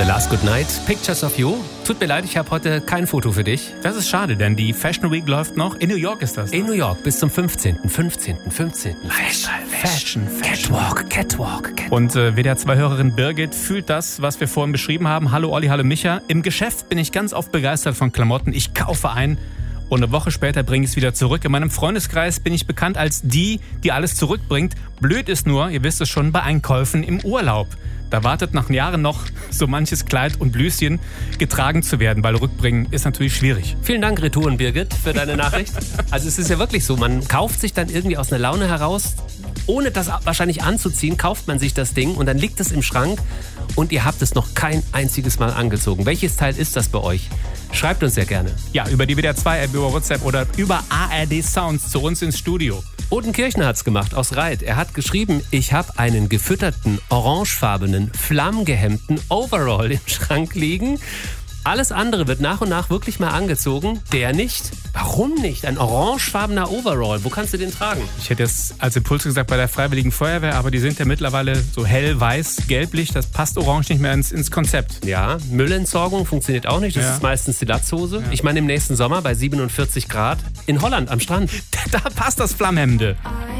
The Last Good Night, Pictures of You. Tut mir leid, ich habe heute kein Foto für dich. Das ist schade, denn die Fashion Week läuft noch. In New York ist das. In New York bis zum 15. Fashion. Catwalk. Und WDR 2-Hörerin Birgit fühlt das, was wir vorhin beschrieben haben. Hallo Olli, hallo Micha. Im Geschäft bin ich ganz oft begeistert von Klamotten. Ich kaufe ein und eine Woche später bringe ich es wieder zurück. In meinem Freundeskreis bin ich bekannt als die alles zurückbringt. Blöd ist nur, ihr wisst es schon, bei Einkäufen im Urlaub. Da wartet nach Jahren noch so manches Kleid und Blüschen getragen zu werden, weil rückbringen ist natürlich schwierig. Vielen Dank, Retouren Birgit, für deine Nachricht. Also es ist ja wirklich so, man kauft sich dann irgendwie aus einer Laune heraus, ohne das wahrscheinlich anzuziehen, kauft man sich das Ding und dann liegt es im Schrank und ihr habt es noch kein einziges Mal angezogen. Welches Teil ist das bei euch? Schreibt uns sehr gerne. Ja, über die WDR 2-App, über WhatsApp oder über ARD Sounds zu uns ins Studio. Odenkirchner hat's gemacht, aus Reit. Er hat geschrieben, ich habe einen gefütterten, orangefarbenen, flammgehemmten Overall im Schrank liegen. Alles andere wird nach und nach wirklich mal angezogen. Der nicht. Warum nicht? Ein orangefarbener Overall. Wo kannst du den tragen? Ich hätte jetzt als Impuls gesagt bei der Freiwilligen Feuerwehr, aber die sind ja mittlerweile so hell-weiß, gelblich. Das passt orange nicht mehr ins Konzept. Ja, Müllentsorgung funktioniert auch nicht. Das Ja. ist meistens die Latzhose. Ja. Ich meine im nächsten Sommer bei 47 Grad in Holland am Strand. Da passt das Flammhemmende.